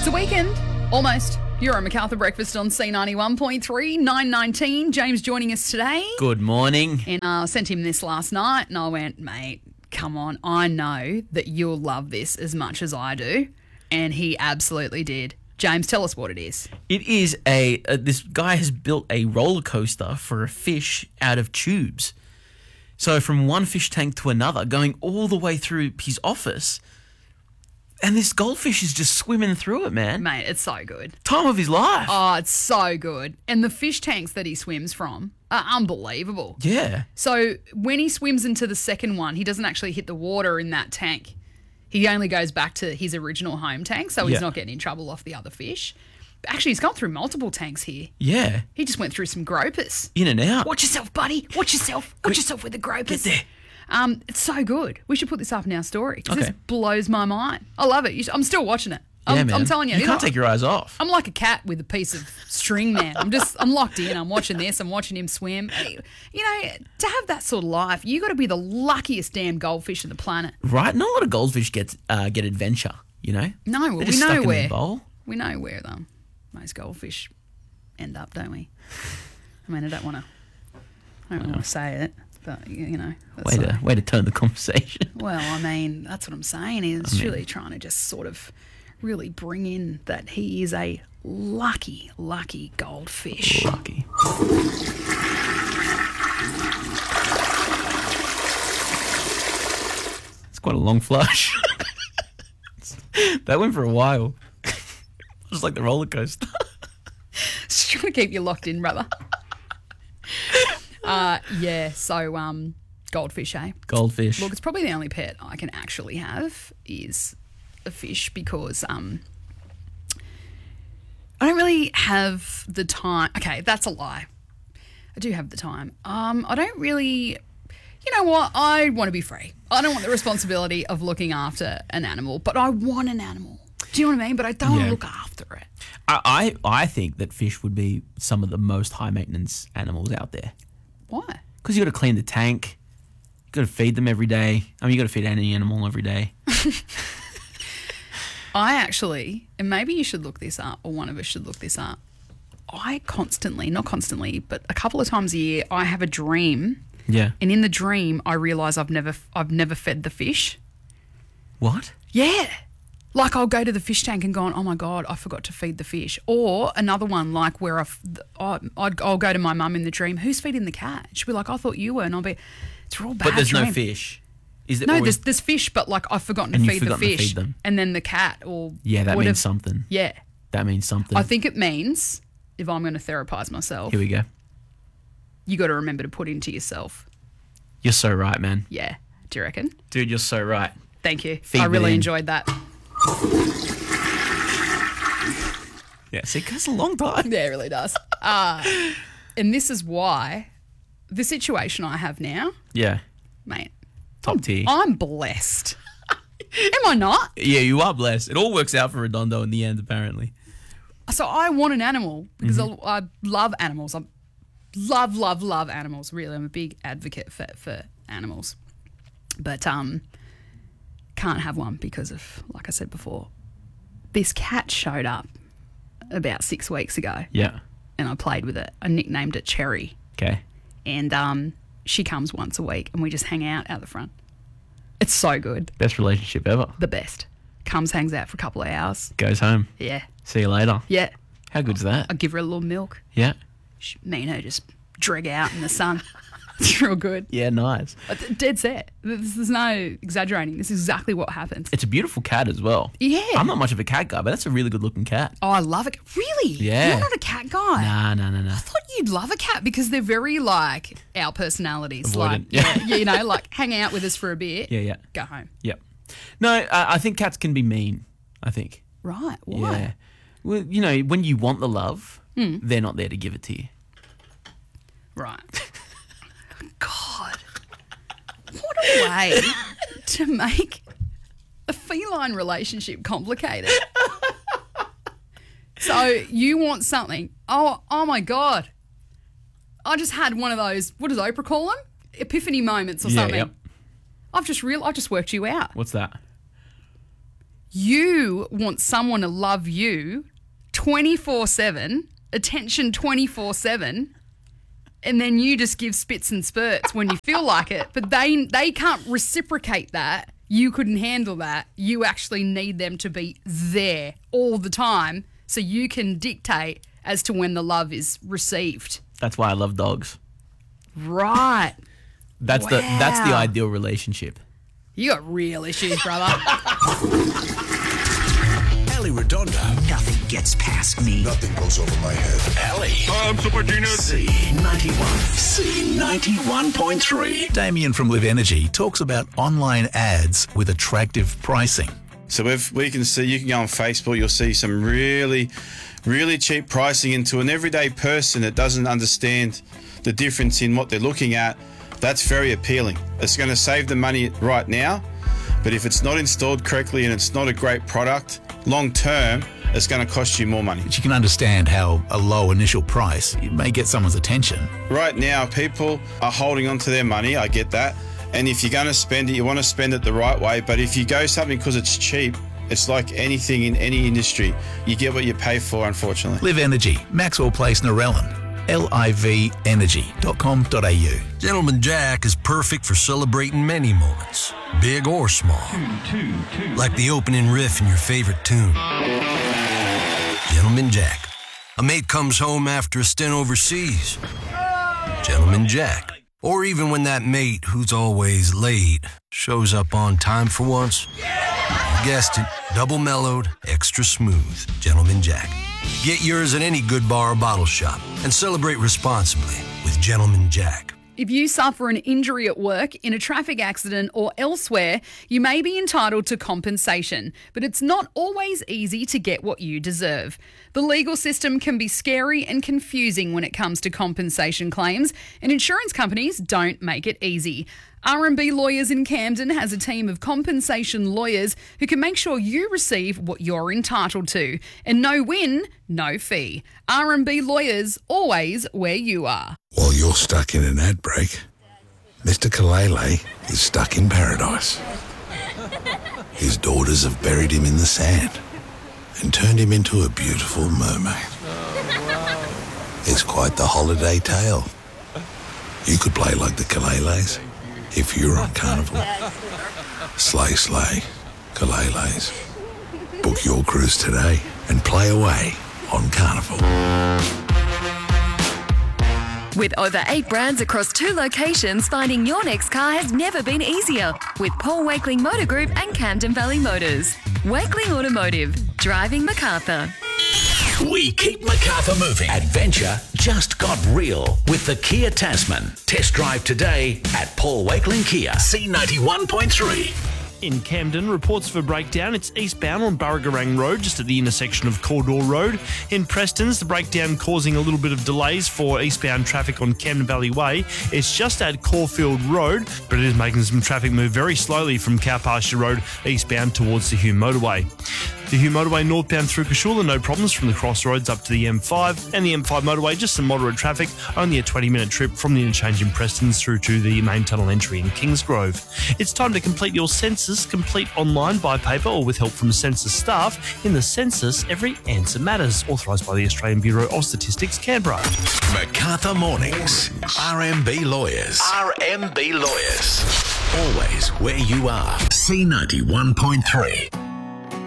It's a weekend, almost. You're on MacArthur Breakfast on C91.3, 9:19. James joining us today. Good morning. And I sent him this last night and I went, mate, come on. I know that you'll love this as much as I do. And he absolutely did. James, tell us what it is. It is this guy has built a roller coaster for a fish out of tubes. So from one fish tank to another, going all the way through his office. And this goldfish is just swimming through it, man. Mate, it's so good. Time of his life. Oh, it's so good. And the fish tanks that he swims from are unbelievable. Yeah. So when he swims into the second one, he doesn't actually hit the water in that tank. He only goes back to his original home tank, so he's not getting in trouble off the other fish. But actually, he's gone through multiple tanks here. Yeah. He just went through some gropers. In and out. Watch yourself, buddy. Watch yourself. Watch yourself with the gropers. Get there. It's so good. We should put this up in our story. 'Cause Okay. This blows my mind. I love it. I'm still watching it. Yeah, man. I'm telling you. You can't take your eyes off. I'm like a cat with a piece of string, man. I'm locked in. I'm watching this. I'm watching him swim. You know, to have that sort of life, you got to be the luckiest damn goldfish on the planet. Right? Not a lot of goldfish get adventure, you know? No, well, They're we just know stuck in where. their bowl. We know where most goldfish end up, don't we? I mean, I don't want to say it, but you know. That's Way to turn the conversation. Well, I mean, that's what I'm saying. He's really trying to just sort of really bring in that he is a lucky, lucky goldfish. Lucky. It's quite a long flush. That went for a while. Just like the roller coaster. Just trying to keep you locked in, brother. So goldfish, eh? Goldfish. Look, it's probably the only pet I can actually have is a fish because I don't really have the time. Okay, that's a lie. I do have the time. I don't really. You know what? I want to be free. I don't want the responsibility of looking after an animal, but I want an animal. Do you know what I mean? But I don't want to look after it. I think that fish would be some of the most high maintenance animals out there. Why? Because you got to clean the tank. You got to feed them every day. I mean, you got to feed any animal every day. I actually, and maybe you should look this up, or one of us should look this up. I constantly, not constantly, but a couple of times a year, I have a dream. Yeah. And in the dream, I realise I've never fed the fish. What? Yeah. Like I'll go to the fish tank and go, oh my God, I forgot to feed the fish. Or another one like where I'll go to my mum in the dream, who's feeding the cat? She'll be like, I thought you were. And I'll be, it's all bad. But there's dream. no fish. Is it No, always... there's fish, but like I've forgotten to And you've feed the forgotten to fish. feed them. And then the cat or Yeah, that would means have- something. Yeah. That means something. I think it means, if I'm going to therapise myself, Here we go. you got to remember to put into yourself. You're so right, man. Yeah. Do you reckon? Dude, you're so right. Thank you. Feed I really within. enjoyed that. Yeah, see, it goes a long time. Yeah, it really does. And this is why the situation I have now, Yeah, mate, top tier. I'm blessed. Am I not? Yeah, you are blessed. It all works out for Redondo in the end, apparently. So I want an animal because I love animals. I love animals, really. I'm a big advocate for animals. But can't have one because of, like I said before, this cat showed up about 6 weeks ago Yeah. and I played with it. I nicknamed it Cherry. Okay. And she comes once a week and we just hang out the front. It's so good. Best relationship ever. The best. Comes, hangs out for a couple of hours. Goes home. Yeah. See you later. Yeah. How good's that? I give her a little milk. Yeah. Me and her just drag out in the sun. It's real good. Yeah, nice. Dead set. There's no exaggerating. This is exactly what happens. It's a beautiful cat as well. Yeah. I'm not much of a cat guy, but that's a really good looking cat. Oh, I love it. Really? Yeah. You're not a cat guy? Nah. I thought you'd love a cat because they're very like our personalities. Avoidant. Like, Yeah. yeah, you know, like hang out with us for a bit. Yeah. Go home. Yep. No, I think cats can be mean, I think. Right. Why? Yeah. Well, you know, when you want the love, they're not there to give it to you. Right. God. What a way to make a feline relationship complicated. So you want something. Oh my God. I just had one of those, what does Oprah call them? Epiphany moments or something. Yep. I just worked you out. What's that? You want someone to love you 24/7, attention 24/7, and then you just give spits and spurts when you feel like it. But they can't reciprocate that. You couldn't handle that. You actually need them to be there all the time so you can dictate as to when the love is received. That's why I love dogs. Right. That's the ideal relationship. You got real issues, brother. Ali Redondo. Nothing gets past me. Nothing goes over my head. Ali. I'm Super Genius. C91.3. Damien from Live Energy talks about online ads with attractive pricing. So if we can see, you can go on Facebook, you'll see some really, really cheap pricing into an everyday person that doesn't understand the difference in what they're looking at. That's very appealing. It's going to save them money right now, but if it's not installed correctly and it's not a great product, long term, it's going to cost you more money. But you can understand how a low initial price may get someone's attention. Right now, people are holding on to their money, I get that. And if you're going to spend it, you want to spend it the right way. But if you go something because it's cheap, it's like anything in any industry. You get what you pay for, unfortunately. Live Energy, Maxwell Place, Narellan. livenergy.com.au. Gentleman Jack is perfect for celebrating many moments, big or small. Like the opening riff in your favorite tune. Gentleman Jack. A mate comes home after a stint overseas. Gentleman Jack. Or even when that mate, who's always late, shows up on time for once. You guessed it, double mellowed, extra smooth. Gentleman Jack. Get yours at any good bar or bottle shop and celebrate responsibly with Gentleman Jack. If you suffer an injury at work, in a traffic accident or elsewhere, you may be entitled to compensation, but it's not always easy to get what you deserve. The legal system can be scary and confusing when it comes to compensation claims, and insurance companies don't make it easy. R&B Lawyers in Camden has a team of compensation lawyers who can make sure you receive what you're entitled to. And no win, no fee. R&B Lawyers, always where you are. While you're stuck in an ad break, Mr. Kalele is stuck in paradise. His daughters have buried him in the sand and turned him into a beautiful mermaid. It's quite the holiday tale. You could play like the Kaleles if you're on Carnival. Slay, slay, Kaleles. Book your cruise today and play away on Carnival. With over 8 brands across 2 locations, finding your next car has never been easier. With Paul Wakeling Motor Group and Camden Valley Motors. Wakeling Automotive. Driving MacArthur. We keep MacArthur moving. Adventure just got real with the Kia Tasman. Test drive today at Paul Wakeling Kia. C91.3. In Camden, reports of a breakdown. It's eastbound on Burragarang Road, just at the intersection of Cawdor Road. In Preston's, the breakdown causing a little bit of delays for eastbound traffic on Camden Valley Way. It's just at Caulfield Road, but it is making some traffic move very slowly from Cow Pasture Road eastbound towards the Hume Motorway. The Hume Motorway northbound through Cashula, no problems from the crossroads up to the M5. And the M5 motorway, just some moderate traffic, only a 20-minute trip from the interchange in Preston's through to the main tunnel entry in Kingsgrove. It's time to complete your census. Complete online, by paper, or with help from census staff. In the census, every answer matters. Authorised by the Australian Bureau of Statistics, Canberra. MacArthur Mornings. RMB Lawyers. RMB Lawyers. Always where you are. C91.3.